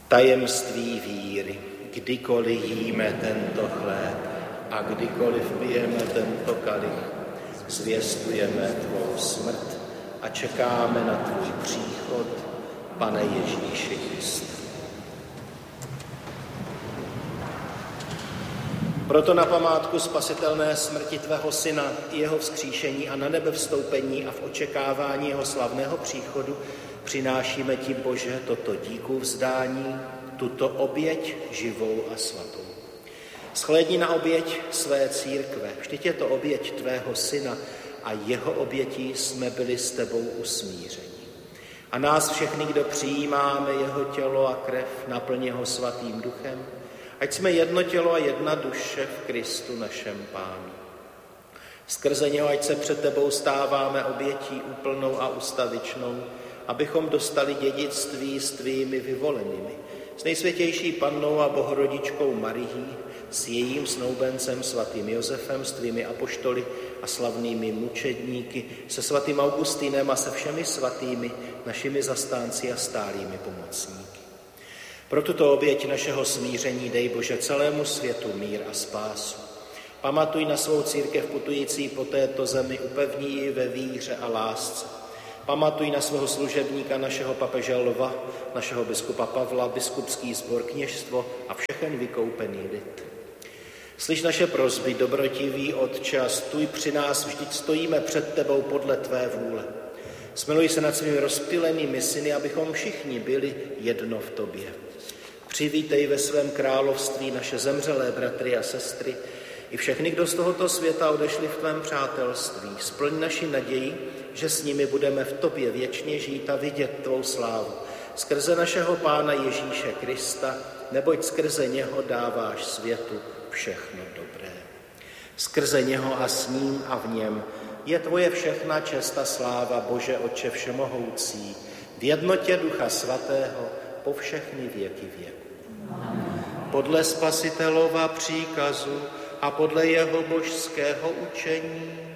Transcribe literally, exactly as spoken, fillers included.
Tajemství víry. Kdykoliv jíme tento chléb a kdykoliv pijeme tento kalich, zvěstujeme tvou smrt a čekáme na tvůj příchod, Pane Ježíši Kriste. Proto na památku spasitelné smrti tvého syna i jeho vzkříšení a na nebe vstoupení a v očekávání jeho slavného příchodu přinášíme ti, Bože, toto díku vzdání, tuto oběť živou a svatou. Shlédni na oběť své církve, vždyť je to oběť tvého syna a jeho obětí jsme byli s tebou usmířeni. A nás všechny, kdo přijímáme jeho tělo a krev, naplň ho svatým duchem, ať jsme jedno tělo a jedna duše v Kristu našem Pánu. Skrze něho, ať se před tebou stáváme obětí úplnou a ustavičnou, abychom dostali dědictví s tvými vyvolenými, s nejsvětější pannou a bohorodičkou Marií, s jejím snoubencem svatým Josefem, s tvými apoštoly a slavnými mučedníky, se svatým Augustínem a se všemi svatými, našimi zastánci a stálými pomocníky. Pro tuto oběť našeho smíření dej, Bože, celému světu mír a spásu. Pamatuj na svou církev putující po této zemi, upevní ji ve víře a lásce. Pamatuj na svého služebníka, našeho papeže Lva, našeho biskupa Pavla, biskupský sbor, kněžstvo a všechen vykoupený lid. Slyš naše prosby, dobrotivý Otče, a stůj při nás, vždyť stojíme před tebou podle tvé vůle. Smiluj se nad svými rozptýlenými syny, abychom všichni byli jedno v tobě. Přivítej ve svém království naše zemřelé bratry a sestry i všechny, kdo z tohoto světa odešli v tvém přátelství. Splň naši naději, že s nimi budeme v tobě věčně žít a vidět tvou slávu. Skrze našeho Pána Ježíše Krista, neboť skrze něho dáváš světu všechno dobré. Skrze něho a s ním a v něm je tvoje všechna čest a sláva, Bože Otče všemohoucí, v jednotě Ducha Svatého po všechny věky věku. Podle Spasitelova příkazu a podle jeho božského učení